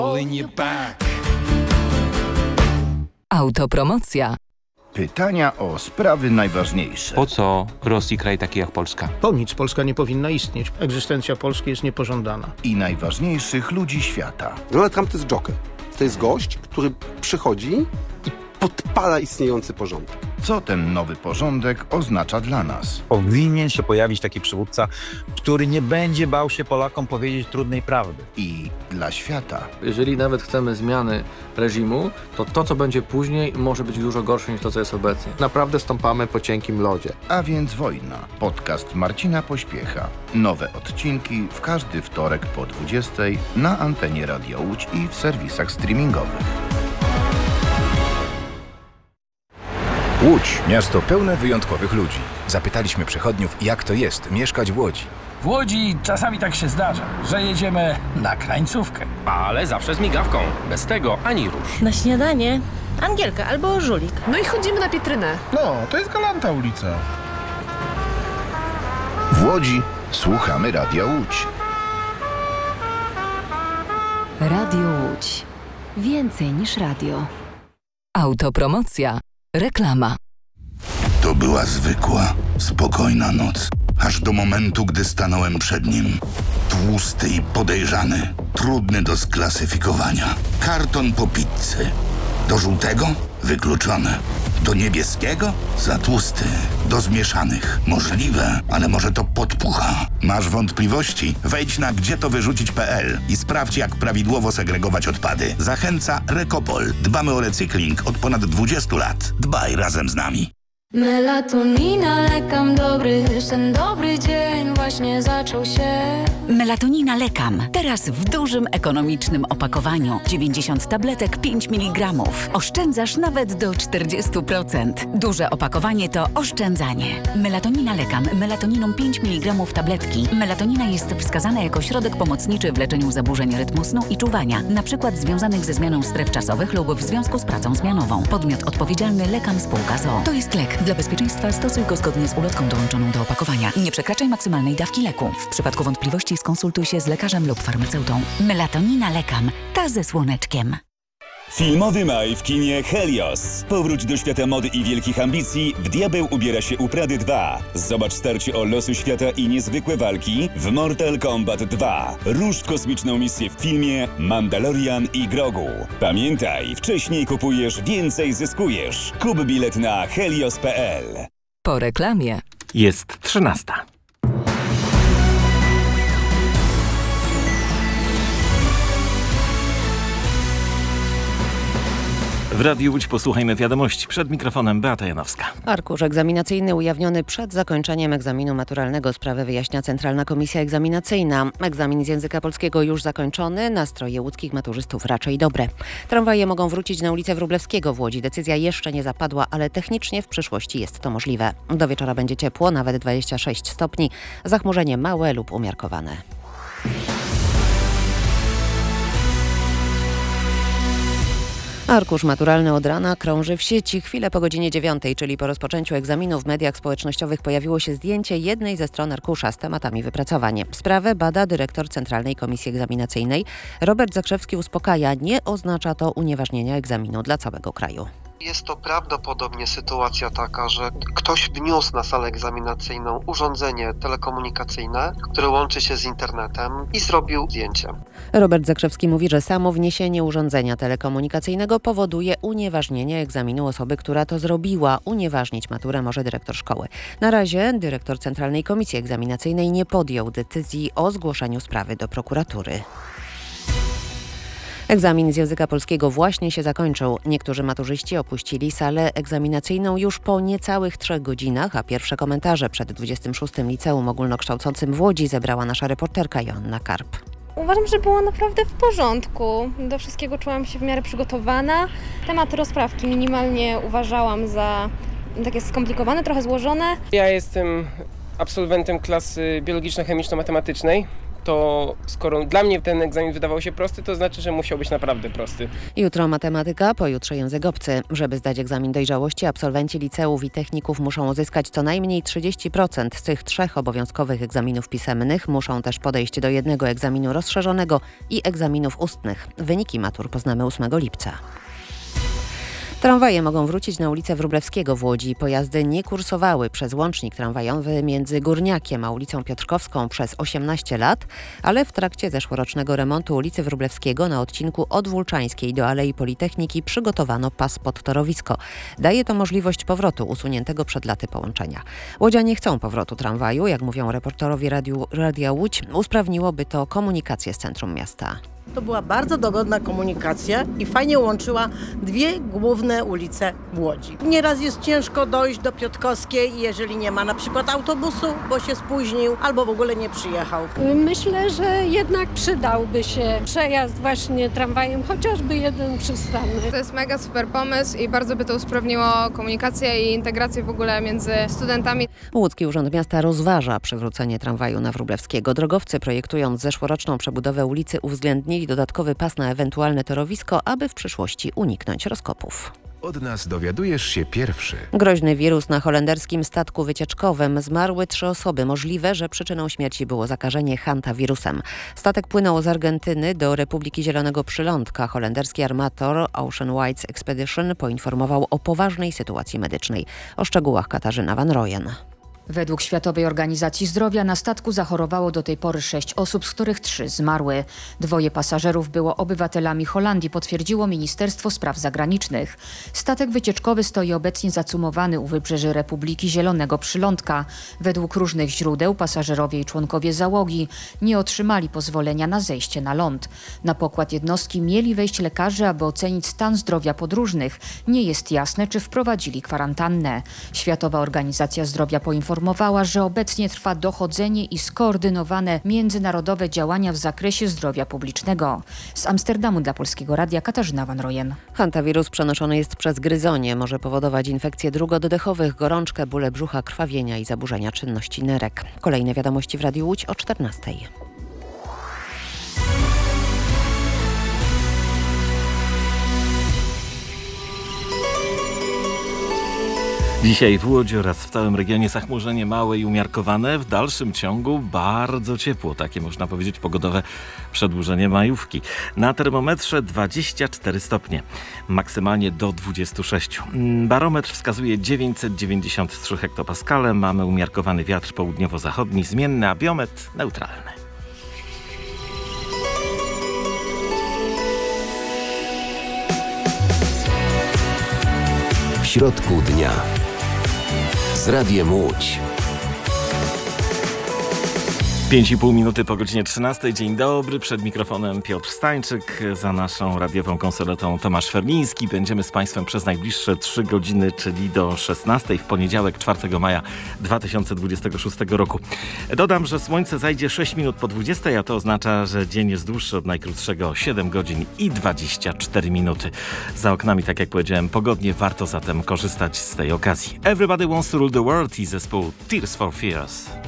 Autopromocja. Pytania o sprawy najważniejsze. Po co Rosji kraj taki jak Polska? Po nic Polska nie powinna istnieć. Egzystencja Polski jest niepożądana. I najważniejszych ludzi świata. Donald Trump to jest joker. To jest gość, który przychodzi i podpala istniejący porządek. Co ten nowy porządek oznacza dla nas? Powinien się pojawić taki przywódca, który nie będzie bał się Polakom powiedzieć trudnej prawdy. I dla świata. Jeżeli nawet chcemy zmiany reżimu, to co będzie później może być dużo gorsze niż to, co jest obecnie. Naprawdę stąpamy po cienkim lodzie. A więc wojna. Podcast Marcina Pośpiecha. Nowe odcinki w każdy wtorek po 20:00 na antenie Radia Łódź i w serwisach streamingowych. Łódź, miasto pełne wyjątkowych ludzi. Zapytaliśmy przechodniów, jak to jest mieszkać w Łodzi. W Łodzi czasami tak się zdarza, że jedziemy na krańcówkę. Ale zawsze z migawką. Bez tego ani rusz. Na śniadanie Angielka albo żulik. No i chodzimy na Pietrynę. No, to jest Galanta ulica. W Łodzi słuchamy Radia Łódź. Radio Łódź. Więcej niż radio. Autopromocja. Reklama. To była zwykła, spokojna noc. Aż do momentu, gdy stanąłem przed nim. Tłusty i podejrzany. Trudny do sklasyfikowania. Karton po pizzy. Do żółtego? Wykluczone. Do niebieskiego? Za tłusty. Do zmieszanych? Możliwe, ale może to podpucha. Masz wątpliwości? Wejdź na gdzietowyrzucić.pl i sprawdź, jak prawidłowo segregować odpady. Zachęca Rekopol. Dbamy o recykling od ponad 20 lat. Dbaj razem z nami. Melatonina, lekam dobry, ten dobry dzień właśnie zaczął się. Melatonina lekam. Teraz w dużym, ekonomicznym opakowaniu. 90 tabletek, 5 mg. Oszczędzasz nawet do 40%. Duże opakowanie to oszczędzanie. Melatonina lekam. Melatoniną 5 mg tabletki. Melatonina jest wskazana jako środek pomocniczy w leczeniu zaburzeń rytmu snu i czuwania, np. związanych ze zmianą stref czasowych lub w związku z pracą zmianową. Podmiot odpowiedzialny Lekam Spółka z.o.o. To jest lek. Dla bezpieczeństwa stosuj go zgodnie z ulotką dołączoną do opakowania. Nie przekraczaj maksymalnej dawki leku. W przypadku wątpliwości skonsultuj się z lekarzem lub farmaceutą. Melatonina lekam. Ta ze słoneczkiem. Filmowy maj w kinie Helios. Powróć do świata mody i wielkich ambicji. W Diabeł ubiera się u Prady 2. Zobacz starcie o losy świata i niezwykłe walki w Mortal Kombat 2. Rusz w kosmiczną misję w filmie Mandalorian i Grogu. Pamiętaj, wcześniej kupujesz, więcej zyskujesz. Kup bilet na helios.pl. Po reklamie. Jest 13:00. W Radiu Łódź posłuchajmy wiadomości. Przed mikrofonem Beata Janowska. Arkusz egzaminacyjny ujawniony przed zakończeniem egzaminu maturalnego. Sprawę wyjaśnia Centralna Komisja Egzaminacyjna. Egzamin z języka polskiego już zakończony. Nastroje łódzkich maturzystów raczej dobre. Tramwaje mogą wrócić na ulicę Wróblewskiego w Łodzi. Decyzja jeszcze nie zapadła, ale technicznie w przyszłości jest to możliwe. Do wieczora będzie ciepło, nawet 26 stopni. Zachmurzenie małe lub umiarkowane. Arkusz maturalny od rana krąży w sieci. Chwilę po godzinie 9:00, czyli po rozpoczęciu egzaminu, w mediach społecznościowych pojawiło się zdjęcie jednej ze stron arkusza z tematami wypracowań. Sprawę bada dyrektor Centralnej Komisji Egzaminacyjnej. Robert Zakrzewski uspokaja, nie oznacza to unieważnienia egzaminu dla całego kraju. Jest to prawdopodobnie sytuacja taka, że ktoś wniósł na salę egzaminacyjną urządzenie telekomunikacyjne, które łączy się z internetem i zrobił zdjęcie. Robert Zakrzewski mówi, że samo wniesienie urządzenia telekomunikacyjnego powoduje unieważnienie egzaminu osoby, która to zrobiła. Unieważnić maturę może dyrektor szkoły. Na razie dyrektor Centralnej Komisji Egzaminacyjnej nie podjął decyzji o zgłoszeniu sprawy do prokuratury. Egzamin z języka polskiego właśnie się zakończył. Niektórzy maturzyści opuścili salę egzaminacyjną już po niecałych 3 godzinach, a pierwsze komentarze przed 26. Liceum Ogólnokształcącym w Łodzi zebrała nasza reporterka Joanna Karp. Uważam, że było naprawdę w porządku. Do wszystkiego czułam się w miarę przygotowana. Temat rozprawki minimalnie uważałam za takie skomplikowane, trochę złożone. Ja jestem absolwentem klasy biologiczno-chemiczno-matematycznej, to skoro dla mnie ten egzamin wydawał się prosty, to znaczy, że musiał być naprawdę prosty. Jutro matematyka, pojutrze język obcy. Żeby zdać egzamin dojrzałości, absolwenci liceów i techników muszą uzyskać co najmniej 30% z tych 3 obowiązkowych egzaminów pisemnych. Muszą też podejść do jednego egzaminu rozszerzonego i egzaminów ustnych. Wyniki matur poznamy 8 lipca. Tramwaje mogą wrócić na ulicę Wróblewskiego w Łodzi. Pojazdy nie kursowały przez łącznik tramwajowy między Górniakiem a ulicą Piotrkowską przez 18 lat, ale w trakcie zeszłorocznego remontu ulicy Wróblewskiego na odcinku od Wólczańskiej do Alei Politechniki przygotowano pas pod torowisko. Daje to możliwość powrotu usuniętego przed laty połączenia. Łodzianie chcą powrotu tramwaju, jak mówią reporterowie Radia Łódź. Usprawniłoby to komunikację z centrum miasta. To była bardzo dogodna komunikacja i fajnie łączyła 2 główne ulice w Łodzi. Nieraz jest ciężko dojść do Piotrkowskiej, jeżeli nie ma na przykład autobusu, bo się spóźnił albo w ogóle nie przyjechał. Myślę, że jednak przydałby się przejazd właśnie tramwajem, chociażby jeden przystanny. To jest mega super pomysł i bardzo by to usprawniło komunikację i integrację w ogóle między studentami. Łódzki Urząd Miasta rozważa przywrócenie tramwaju na Wróblewskiego. Drogowcy, projektując zeszłoroczną przebudowę ulicy, uwzględnili dodatkowy pas na ewentualne torowisko, aby w przyszłości uniknąć rozkopów. Od nas dowiadujesz się pierwszy. Groźny wirus na holenderskim statku wycieczkowym. Zmarły 3 osoby. Możliwe, że przyczyną śmierci było zakażenie hantawirusem. Statek płynął z Argentyny do Republiki Zielonego Przylądka. Holenderski armator Ocean Whites Expedition poinformował o poważnej sytuacji medycznej. O szczegółach Katarzyna Van Rooyen. Według Światowej Organizacji Zdrowia na statku zachorowało do tej pory 6 osób, z których 3 zmarły. 2 pasażerów było obywatelami Holandii, potwierdziło Ministerstwo Spraw Zagranicznych. Statek wycieczkowy stoi obecnie zacumowany u wybrzeży Republiki Zielonego Przylądka. Według różnych źródeł pasażerowie i członkowie załogi nie otrzymali pozwolenia na zejście na ląd. Na pokład jednostki mieli wejść lekarze, aby ocenić stan zdrowia podróżnych. Nie jest jasne, czy wprowadzili kwarantannę. Światowa Organizacja Zdrowia poinformowała, że obecnie trwa dochodzenie i skoordynowane międzynarodowe działania w zakresie zdrowia publicznego. Z Amsterdamu dla Polskiego Radia Katarzyna Van Rooyen. Hantawirus przenoszony jest przez gryzonie. Może powodować infekcje dróg oddechowych, gorączkę, bóle brzucha, krwawienia i zaburzenia czynności nerek. Kolejne wiadomości w Radiu Łódź o 14:00. Dzisiaj w Łodzi oraz w całym regionie zachmurzenie małe i umiarkowane. W dalszym ciągu bardzo ciepło. Takie można powiedzieć pogodowe przedłużenie majówki. Na termometrze 24 stopnie. Maksymalnie do 26. Barometr wskazuje 993 hektopaskale. Mamy umiarkowany wiatr południowo-zachodni, zmienny, a biometr neutralny. W środku dnia. Z Radiem Łódź. 5,5 minuty po godzinie 13. Dzień dobry. Przed mikrofonem Piotr Stańczyk. Za naszą radiową konsoletą Tomasz Ferliński. Będziemy z Państwem przez najbliższe 3 godziny, czyli do 16 w poniedziałek 4 maja 2026 roku. Dodam, że słońce zajdzie 6 minut po 20, a to oznacza, że dzień jest dłuższy od najkrótszego 7 godzin i 24 minuty. Za oknami, tak jak powiedziałem, pogodnie. Warto zatem korzystać z tej okazji. Everybody Wants to Rule the World i zespół Tears for Fears.